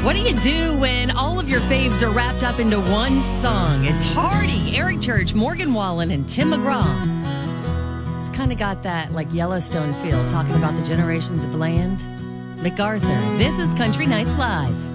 What do you do when all of your faves are wrapped up into one song? It's Hardy, Eric Church, Morgan Wallen, and Tim McGraw. It's kind of got that like Yellowstone feel, talking about the generations of land. MacArthur, this is Country Nights Live.